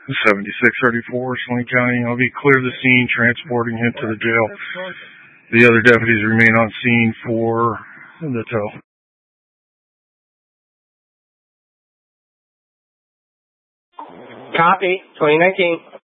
7634, Swain County. I'll be clear the scene, transporting him to the jail. The other deputies remain on scene for the tow. Copy, 2019.